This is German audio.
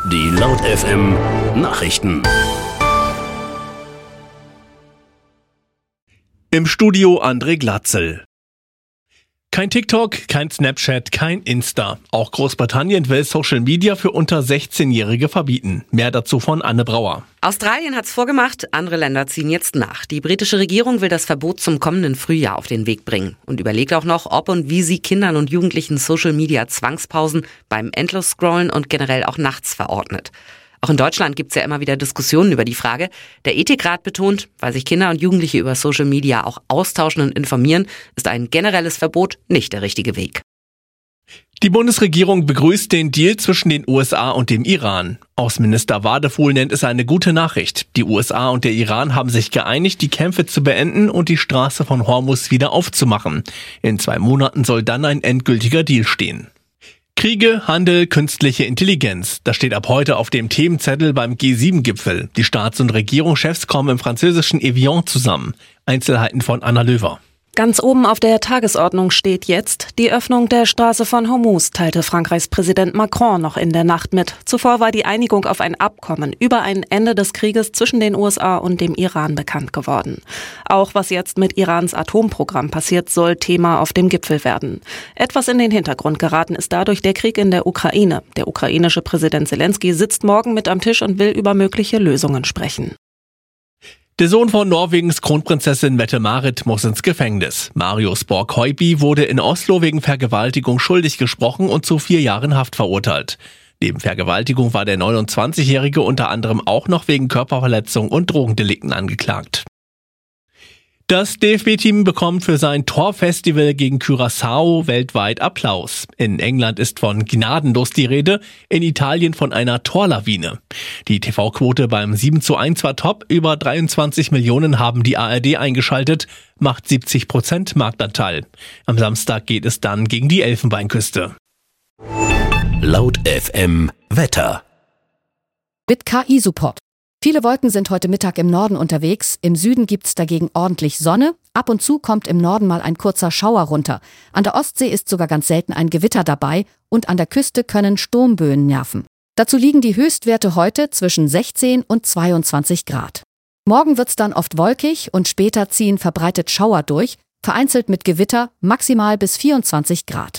Die Laut FM Nachrichten. Im Studio André Glatzel. Kein TikTok, kein Snapchat, kein Insta. Auch Großbritannien will Social Media für unter 16-Jährige verbieten. Mehr dazu von Anne Brauer. Australien hat's vorgemacht, andere Länder ziehen jetzt nach. Die britische Regierung will das Verbot zum kommenden Frühjahr auf den Weg bringen und überlegt auch noch, ob und wie sie Kindern und Jugendlichen Social Media Zwangspausen beim Endlos-Scrollen und generell auch nachts verordnet. Auch in Deutschland gibt's ja immer wieder Diskussionen über die Frage. Der Ethikrat betont, weil sich Kinder und Jugendliche über Social Media auch austauschen und informieren, ist ein generelles Verbot nicht der richtige Weg. Die Bundesregierung begrüßt den Deal zwischen den USA und dem Iran. Außenminister Wadefuhl nennt es eine gute Nachricht. Die USA und der Iran haben sich geeinigt, die Kämpfe zu beenden und die Straße von Hormuz wieder aufzumachen. In 2 Monaten soll dann ein endgültiger Deal stehen. Kriege, Handel, künstliche Intelligenz. Das steht ab heute auf dem Themenzettel beim G7-Gipfel. Die Staats- und Regierungschefs kommen im französischen Evian zusammen. Einzelheiten von Anna Löwer. Ganz oben auf der Tagesordnung steht jetzt die Öffnung der Straße von Hormuz, teilte Frankreichs Präsident Macron noch in der Nacht mit. Zuvor war die Einigung auf ein Abkommen über ein Ende des Krieges zwischen den USA und dem Iran bekannt geworden. Auch was jetzt mit Irans Atomprogramm passiert, soll Thema auf dem Gipfel werden. Etwas in den Hintergrund geraten ist dadurch der Krieg in der Ukraine. Der ukrainische Präsident Zelensky sitzt morgen mit am Tisch und will über mögliche Lösungen sprechen. Der Sohn von Norwegens Kronprinzessin Mette-Marit muss ins Gefängnis. Marius Borg-Høiby wurde in Oslo wegen Vergewaltigung schuldig gesprochen und zu 4 Jahren Haft verurteilt. Neben Vergewaltigung war der 29-Jährige unter anderem auch noch wegen Körperverletzung und Drogendelikten angeklagt. Das DFB-Team bekommt für sein Torfestival gegen Curaçao weltweit Applaus. In England ist von gnadenlos die Rede, in Italien von einer Torlawine. Die TV-Quote beim 7:1 war top, über 23 Millionen haben die ARD eingeschaltet, macht 70% Marktanteil. Am Samstag geht es dann gegen die Elfenbeinküste. Laut FM Wetter. Mit KI-Support. Viele Wolken sind heute Mittag im Norden unterwegs. Im Süden gibt's dagegen ordentlich Sonne. Ab und zu kommt im Norden mal ein kurzer Schauer runter. An der Ostsee ist sogar ganz selten ein Gewitter dabei und an der Küste können Sturmböen nerven. Dazu liegen die Höchstwerte heute zwischen 16 und 22 Grad. Morgen wird's dann oft wolkig und später ziehen verbreitet Schauer durch, vereinzelt mit Gewitter, maximal bis 24 Grad.